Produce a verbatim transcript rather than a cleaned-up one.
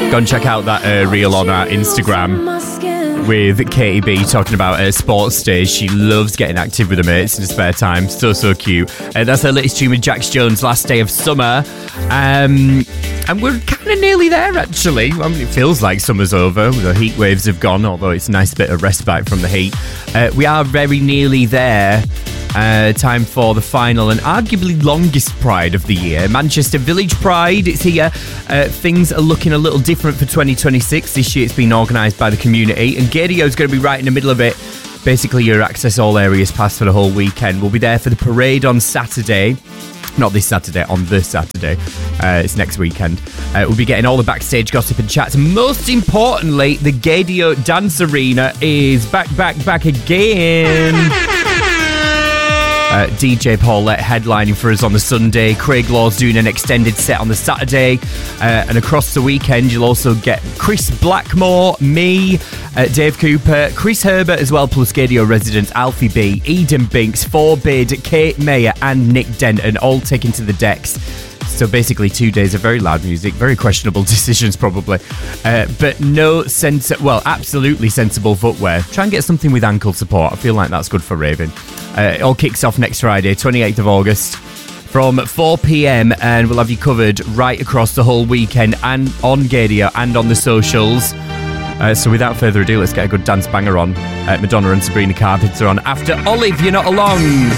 Go and check out that uh, reel on our Instagram with Katie B talking about her sports days. She loves getting active with her mates in her spare time. So, so cute. Uh, that's her latest tune with Jax Jones, Last Day of Summer. Um, and we're kind of nearly there, actually. I mean, it feels like summer's over. The heat waves have gone, although it's a nice bit of respite from the heat. Uh, we are very nearly there. Uh, time for the final and arguably longest Pride of the year. Manchester Village Pride, it's here. Uh, things are looking a little different for twenty twenty-six. This year it's been organised by the community, and Gadio's going to be right in the middle of it. Basically, your access all areas pass for the whole weekend. We'll be there for the parade on Saturday. Not this Saturday, on this Saturday. Uh, it's next weekend. Uh, we'll be getting all the backstage gossip and chats. Most importantly, the Gadio Dance Arena is back, back, back again. Uh, D J Paulette headlining for us on the Sunday. Craig Law's doing an extended set on the Saturday. Uh, and across the weekend, you'll also get Chris Blackmore, me, uh, Dave Cooper, Chris Herbert as well, plus Gadio residents Alfie B, Eden Binks, Forbid, Kate Mayer, and Nick Denton, all taken to the decks. So basically two days of very loud music, very questionable decisions probably, uh, but no sense, well, absolutely sensible footwear. Try and get something with ankle support. I feel like that's good for raving. Uh, it all kicks off next Friday, twenty-eighth of August, from four p.m, and we'll have you covered right across the whole weekend and on Gadio and on the socials. Uh, so without further ado, let's get a good dance banger on. Uh, Madonna and Sabrina Carpenter on after Olive, You're Not Alone.